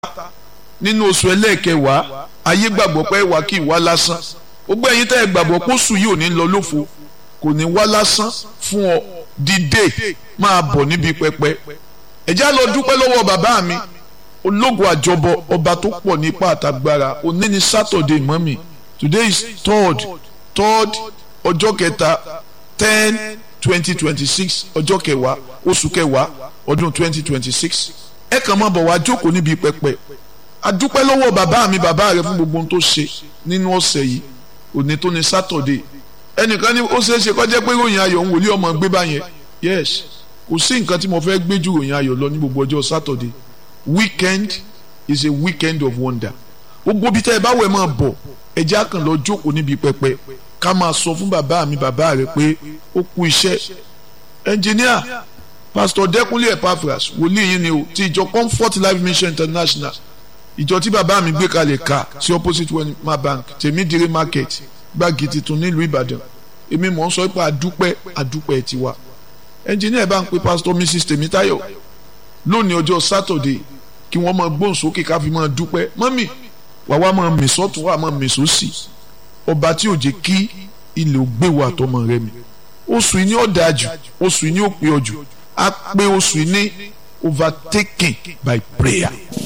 nínú oṣù ẹlẹ́ẹ̀kẹwàá ayé gbàgbọ́ pé wà kí ìwá lásán gbogbo ẹ̀yin tẹ́ ẹ gbàgbọ́ pé oṣù yìí ò ní lọ lófo kò ní wá lásán fún ọ dìde máa bọ̀ níbi pẹpẹ ẹ já lọ dúpẹ́ lọ́wọ́ bàbá mi ológun àjọbọ ọba tó pọ̀ nípa àtàgbára òní ni Saturday mọ́mì today is third ọjọ́ kẹta 10/2026 ọjọ́ kẹwàá oṣù kẹwàá ọdún 2026 ẹ kàn máa bọ̀ wá jókòó níbi pẹpẹ adúpẹ́ lọ́wọ́ bàbá mi bàbá rẹ fún gbogbo ohun tó ṣe nínú ọ̀sẹ̀ yìí òní tó ní Saturday ẹnìkan ní ó ṣeé ṣe kó jẹ́ pé ròyìn ayọ̀ ń wòlé ọmọ gbé báyẹn yes kò sí nǹkan tí mo fẹ́ gbé ju ròyìn ayọ̀ lọ ní gbogbo ọjọ́ Saturday weekend is a weekend of wonder gbogbo bí tẹ́ ẹ bá wẹ̀ máa bọ̀ ẹ jẹ́ àkàn lọ jókòó níbi pẹpẹ ká máa sọ fún bàbá mi bàbá rẹ pé ó kú iṣẹ́ ẹnjìníà Pastor Dẹ́kunlé Epaphras wòlíì yín ni o ti ìjọ Comfort Life Mission International ìjọ tí bàbá mi gbé kalẹ̀ ká sí opposite Wema Bank Tèmídìrí market gbági titun nílùú Ìbàdàn èmi mọ̀ ń sọ pé àdúpẹ́ tiwa ẹnjìníà bá ń pe Pastor Mrs Tèmítáyọ̀ lónìí ọjọ́ Saturday kí wọ́n máa gbóhùn sókè ká fi máa dúpẹ́ mọ́mì wàá máa mì sọ́tún wàá máa mì sósì ọba tí ò jẹ́ kí ilé ò gbé wa àtọmọ rẹ mi oṣù yìí ní ọ̀dà jù oṣù yìí ní òpè ọjù á pé oṣù yìí ní overtaken by prayer.